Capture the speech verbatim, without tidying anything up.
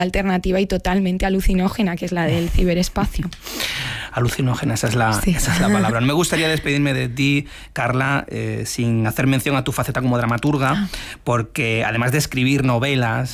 alternativa y totalmente alucinógena, que es la del ciberespacio. Alucinógena, esa es la, sí. esa es la palabra. No me gustaría despedirme de ti, Carla, eh, sin hacer mención a tu faceta como dramaturga, porque además de escribir novelas,